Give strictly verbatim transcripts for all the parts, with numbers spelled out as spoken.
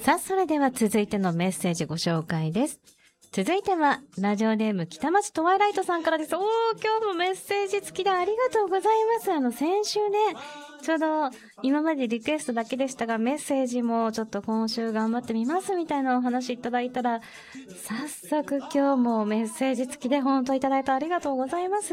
さあ、それでは続いてのメッセージご紹介です。続いては、ラジオネーム北町トワイライトさんからです。おー、今日もメッセージ付きでありがとうございます。あの、先週ね、ちょうど今までリクエストだけでしたが、メッセージもちょっと今週頑張ってみますみたいなお話いただいたら、早速今日もメッセージ付きで本当いただいてありがとうございます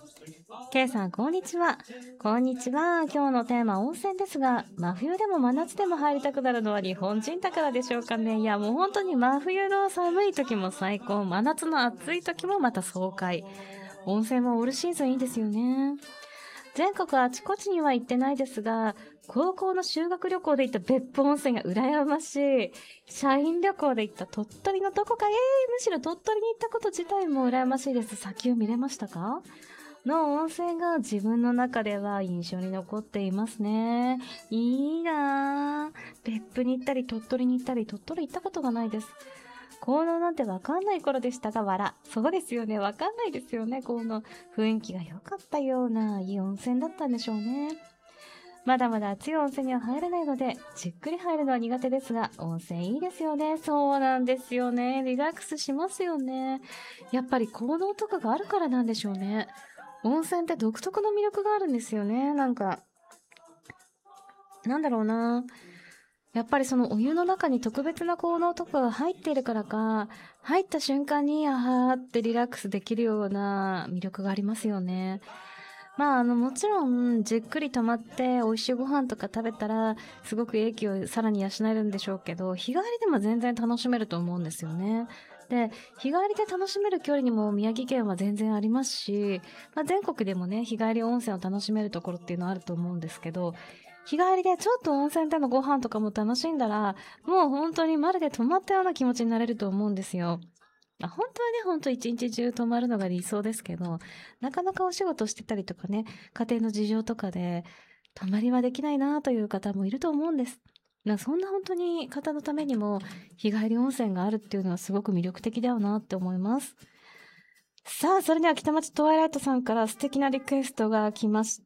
。K さん、こんにちは。こんにちは。今日のテーマ、温泉ですが、真冬でも真夏でも入りたくなるのは日本人だからでしょうかね。いや、もう本当に真冬の寒い時も最高、真夏の暑い時もまた爽快。温泉もオールシーズンいいですよね。全国あちこちには行ってないですが、高校の修学旅行で行った別府温泉が羨ましい。社員旅行で行った鳥取のどこか、えー、むしろ鳥取に行ったこと自体も羨ましいです。砂丘見れましたか？の温泉が自分の中では印象に残っていますね。いいなぁ。別府に行ったり鳥取に行ったり、鳥取行ったことがないです。効能なんてわかんない頃でしたが、笑。そうですよね。わかんないですよね。効能。雰囲気が良かったような、いい温泉だったんでしょうね。まだまだ熱い温泉には入れないので、じっくり入るのは苦手ですが、温泉いいですよね。そうなんですよね。リラックスしますよね。やっぱり効能とかがあるからなんでしょうね。温泉って独特の魅力があるんですよね。なんか、なんだろうな。やっぱりそのお湯の中に特別な効能とかが入っているからか、入った瞬間にあーってリラックスできるような魅力がありますよね。まああのもちろんじっくり泊まって美味しいご飯とか食べたらすごく英気をさらに養えるんでしょうけど、日帰りでも全然楽しめると思うんですよね。で、日帰りで楽しめる距離にも宮城県は全然ありますし、まあ、全国でもね、日帰り温泉を楽しめるところっていうのはあると思うんですけど、日帰りでちょっと温泉でのご飯とかも楽しんだら、もう本当にまるで泊まったような気持ちになれると思うんですよ。まあ、本当はね、本当一日中泊まるのが理想ですけど、なかなかお仕事してたりとかね、家庭の事情とかで、泊まりはできないなという方もいると思うんです。なそんな本当に方のためにも、日帰り温泉があるっていうのはすごく魅力的だよなって思います。さあ、それでは北町トワイライトさんから素敵なリクエストが来ました。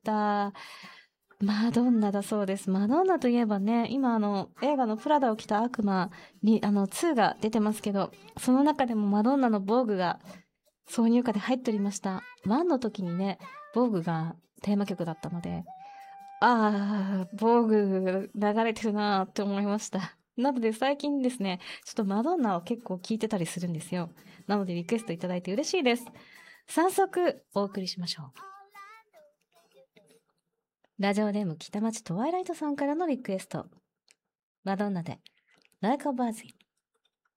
マドンナだそうです。マドンナといえばね、今あの、映画のプラダを着た悪魔に、あの、ツーが出てますけど、その中でもマドンナの防具が挿入歌で入っておりました。ワンの時にね、防具がテーマ曲だったので、ああ、防具流れてるなーって思いました。なので最近ですね、ちょっとマドンナを結構聴いてたりするんですよ。なのでリクエストいただいて嬉しいです。早速お送りしましょう。ラジオネーム北町トワイライトさんからのリクエスト。マドンナで Like a Virgin。